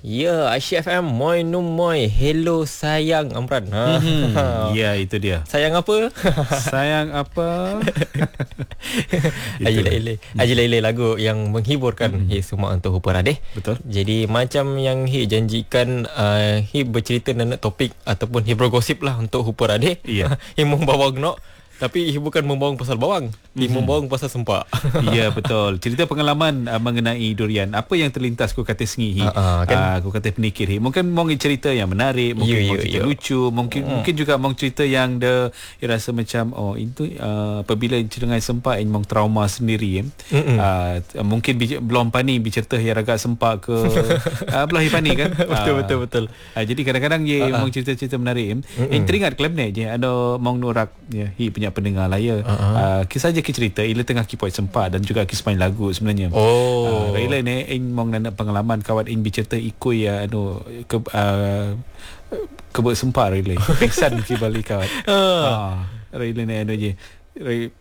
Ya, Aisyah FM, moi numoy. Hello sayang Amran. Ya, itu dia. Sayang apa? Sayang apa? Haji Lailai lagu yang menghiburkan semua untuk Hupa Radih. Betul. Jadi macam yang janjikan, bercerita tentang topik ataupun bergosip lah untuk Hupa Radih. Ya. Membawa genok. Tapi bukan membawang pasal bawang, membawang pasal sempak. Ya, betul. Cerita pengalaman mengenai durian. Apa yang terlintas ku kata sengi kan? ku kata penikir mungkin mong cerita yang menarik, mungkin cerita lucu, mungkin juga mong cerita yang rasa macam itu apabila dengan sempak mong trauma sendiri. Mungkin belum pani bercerita yang agak sempak ke belah pani kan. Betul. Jadi kadang-kadang mong cerita-cerita menarik. Teringat klub ni je ada mong norak punya pendengar lah ya. Kisah je cerita ila tengah kipoi sempat dan juga kisah main lagu sebenarnya. Raila ni mong nak pengalaman kawan bercerita ikut kebut sempat Raila. Peksan ki balik kawan. Raila ni je.